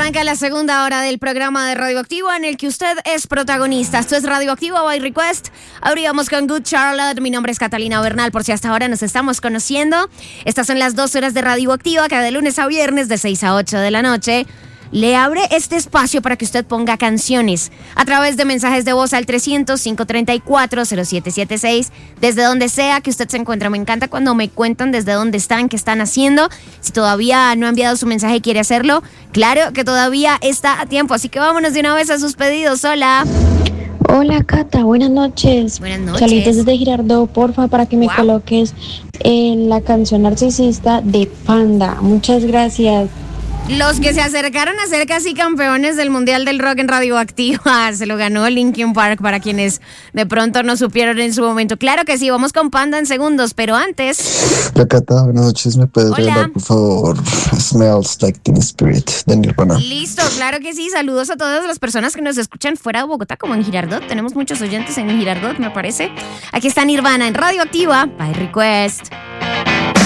Arranca la segunda hora del programa de Radioactivo en el que usted es protagonista. Esto es Radioactivo by Request. Abríamos con Good Charlotte. Mi nombre es Catalina Bernal, por si hasta ahora nos estamos conociendo. Estas son las 2 horas de Radioactiva, que de lunes a viernes de 6 a 8 de la noche le abre este espacio para que usted ponga canciones a través de mensajes de voz al 300-534-0776, desde donde sea que usted se encuentre. Me encanta cuando me cuentan desde dónde están, qué están haciendo. Si todavía no ha enviado su mensaje y quiere hacerlo, claro que todavía está a tiempo. Así que vámonos de una vez a sus pedidos. Hola. Hola Cata, buenas noches. Buenas noches. Saludos desde Girardot, porfa, para que me coloques en la canción Narcisista de Panda. Muchas gracias. Los que se acercaron a ser casi campeones del Mundial del Rock en Radioactiva, se lo ganó Linkin Park, para quienes de pronto no supieron en su momento. Claro que sí, vamos con Panda en segundos, pero antes... Hola Cata, buenas noches, ¿me puedes regalar por favor Smells Like Teen Spirit de Nirvana? Listo, claro que sí, saludos a todas las personas que nos escuchan fuera de Bogotá, como en Girardot. Tenemos muchos oyentes en Girardot, me parece. Aquí está Nirvana en Radioactiva by Request.